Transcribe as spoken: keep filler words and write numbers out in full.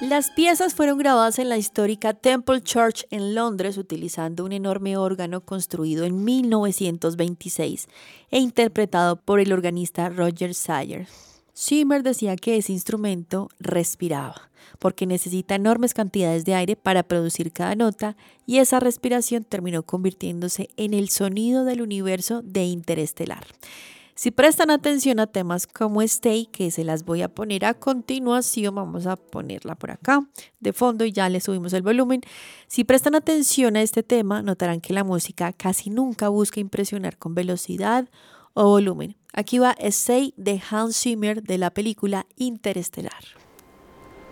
Las piezas fueron grabadas en la histórica Temple Church en Londres utilizando un enorme órgano construido en mil novecientos veintiséis e interpretado por el organista Roger Sayer. Zimmer decía que ese instrumento respiraba, porque necesita enormes cantidades de aire para producir cada nota, y esa respiración terminó convirtiéndose en el sonido del universo de Interestelar. Si prestan atención a temas como Stay, que se las voy a poner a continuación, vamos a ponerla por acá de fondo y ya le subimos el volumen. Si prestan atención a este tema, notarán que la música casi nunca busca impresionar con velocidad o volumen. Aquí va Stay de Hans Zimmer de la película Interestelar.